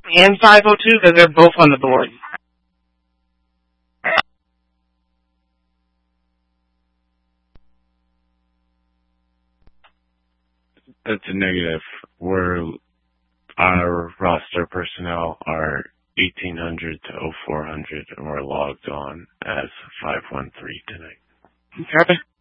And 502, because they're both on the board. That's a negative. Our roster personnel are 1800 to 0400, and we're logged on as 513 tonight. Okay.